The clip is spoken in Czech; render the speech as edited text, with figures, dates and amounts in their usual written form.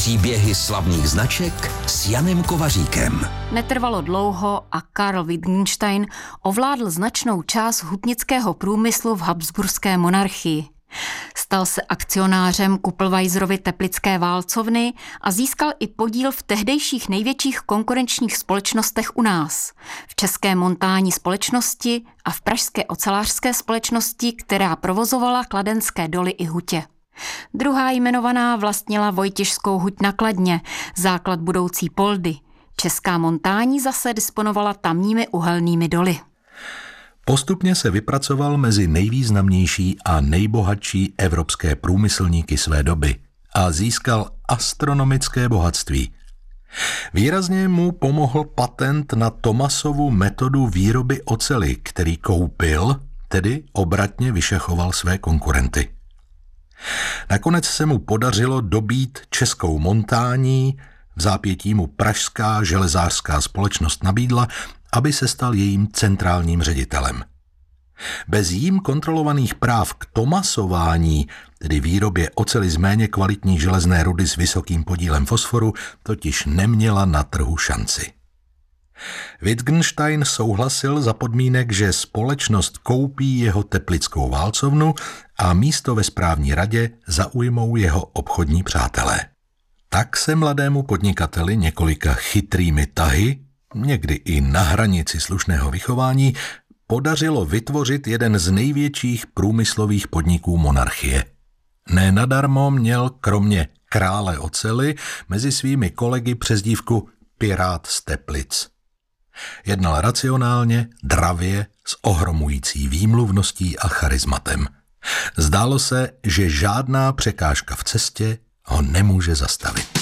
Příběhy slavných značek s Janem Kovaříkem. Netrvalo dlouho a Karl Wittgenstein ovládl značnou část hutnického průmyslu v Habsburské monarchii. Stal se akcionářem Kupelweiserovy teplické válcovny a získal i podíl v tehdejších největších konkurenčních společnostech u nás, v České montánní společnosti a v pražské ocelářské společnosti, která provozovala kladenské doly i hutě. Druhá jmenovaná vlastnila Vojtěžskou huť na Kladně, základ budoucí Poldy. Česká montání zase disponovala tamními uhelnými doly. Postupně se vypracoval mezi nejvýznamnější a nejbohatší evropské průmyslníky své doby a získal astronomické bohatství. Výrazně mu pomohl patent na Thomasovu metodu výroby oceli, který koupil, tedy obratně vyšachoval své konkurenty. Nakonec se mu podařilo dobít Českou montání, v zápětí mu pražská železářská společnost nabídla, aby se stal jejím centrálním ředitelem. Bez jím kontrolovaných práv k thomasování, tedy výrobě oceli z méně kvalitní železné rudy s vysokým podílem fosforu, totiž neměla na trhu šanci. Wittgenstein souhlasil za podmínek, že společnost koupí jeho teplickou válcovnu a místo ve správní radě zaujmou jeho obchodní přátelé. Tak se mladému podnikateli několika chytrými tahy, někdy i na hranici slušného vychování, podařilo vytvořit jeden z největších průmyslových podniků monarchie. Nenadarmo měl kromě krále oceli mezi svými kolegy přezdívku Pirát z Teplic. Jednal racionálně, dravě, s ohromující výmluvností a charizmatem. Zdálo se, že žádná překážka v cestě ho nemůže zastavit.